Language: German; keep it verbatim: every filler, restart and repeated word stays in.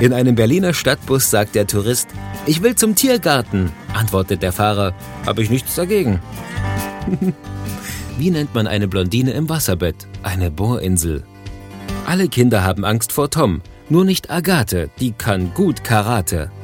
In einem Berliner Stadtbus sagt der Tourist: »Ich will zum Tiergarten«, antwortet der Fahrer: »Habe ich nichts dagegen.« Wie nennt man eine Blondine im Wasserbett? Eine Bohrinsel. Alle Kinder haben Angst vor Tom, nur nicht Agathe, die kann gut Karate.